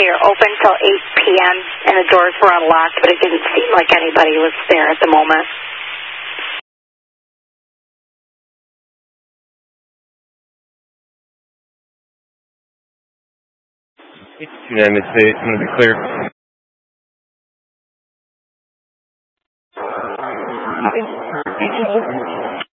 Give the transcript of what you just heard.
you're open till 8 p.m. and the doors were unlocked, but it didn't seem like anybody was there at the moment. Yeah, Miss A, it's going to be clear.